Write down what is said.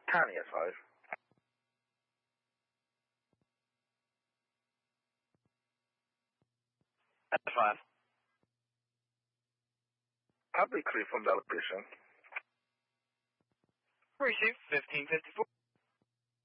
County S5. S5. Copy, confirm the location. Receive 1554.